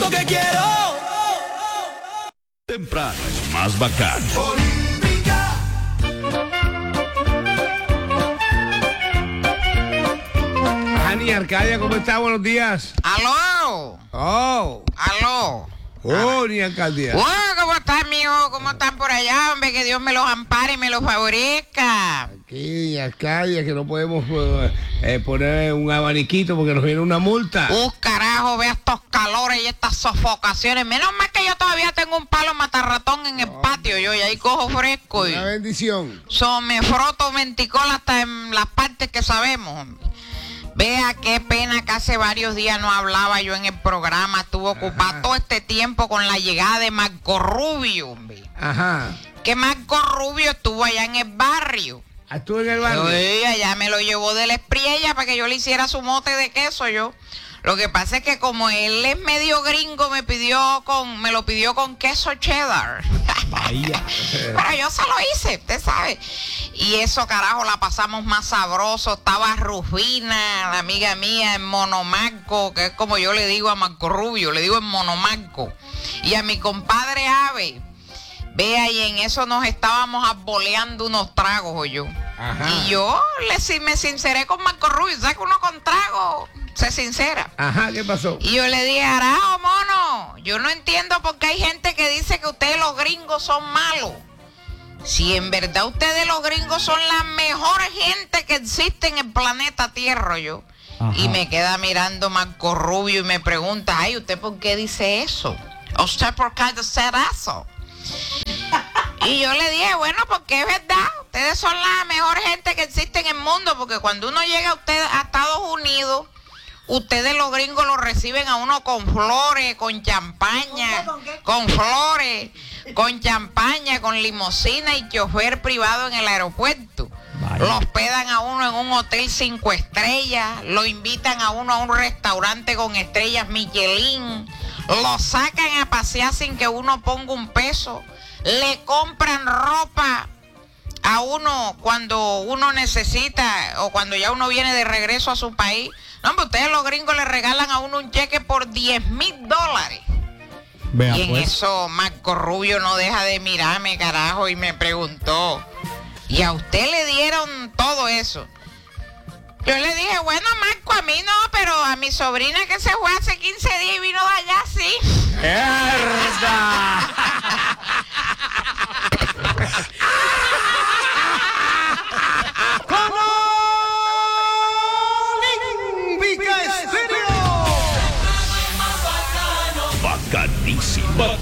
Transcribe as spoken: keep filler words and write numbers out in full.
esto que quiero. Temprano es más bacano. Ani Arcadia, ¿cómo está? Buenos días. ¡Aló! Oh. ¡Aló! Oh, ni Arcadia. Oh, ¿cómo están, mijo? ¿Cómo están por allá? Hombre, que Dios me los ampare y me los favorezca. Aquí, Arcadia, que no podemos eh, eh, poner un abaniquito porque nos viene una multa. ¡Uh, carajo! Ve estos calores y estas sofocaciones. Menos mal que yo todavía tengo un palo matarratón en el patio, yo, y ahí cojo fresco. Y... Una bendición. So, me froto menticol hasta en las partes que sabemos, hombre. Vea qué pena que hace varios días no hablaba yo en el programa. Estuve ocupado todo este tiempo con la llegada de Marco Rubio, hombre. Ajá. Que Marco Rubio estuvo allá en el barrio. ¿Estuvo en el barrio? Sí, allá me lo llevó de la Espriella para que yo le hiciera su mote de queso, yo. Lo que pasa es que como él es medio gringo, me pidió con, me lo pidió con queso cheddar. Vaya. Pero yo se lo hice, usted sabe. Y eso, carajo, la pasamos más sabroso. Estaba Rufina, la amiga mía, en Monomarco, que es como yo le digo a Marco Rubio, le digo en Monomarco. Y a mi compadre Ave. Vea, y en eso nos estábamos aboleando unos tragos, o yo. Ajá. Y yo le, me sinceré con Marco Rubio. ¿Sabes que uno con trago se sincera? Ajá, ¿qué pasó? Y yo le dije, Arajo, mono, yo no entiendo por qué hay gente que dice que ustedes los gringos son malos. Si en verdad ustedes los gringos son la mejor gente que existe en el planeta Tierra, yo. Ajá. Y me queda mirando Marco Rubio y me pregunta, ay, ¿usted por qué dice eso? ¿Usted por qué dice eso? Y yo le dije, bueno, porque es verdad, ustedes son la mejor gente que existe en el mundo, porque cuando uno llega a, usted, a Estados Unidos, ustedes los gringos lo reciben a uno con flores, con champaña, ¿con qué? Con flores, con champaña, con limusina y chofer privado en el aeropuerto. Vaya. Lo hospedan a uno en un hotel cinco estrellas, lo invitan a uno a un restaurante con estrellas Michelin, lo sacan a pasear sin que uno ponga un peso, le compran ropa a uno cuando uno necesita o cuando ya uno viene de regreso a su país. No, pero ustedes los gringos le regalan a uno un cheque por diez mil dólares. Vea, y en pues. Eso Marco Rubio no deja de mirarme, carajo, y me preguntó, ¿y a usted le dieron todo eso? Yo le dije, bueno, Marco, a mí no, pero a mi sobrina que se fue hace quince días y vino de allá, sí. ¡Mierda! ¡Como Olímpica Estéreo! Bacanísimo.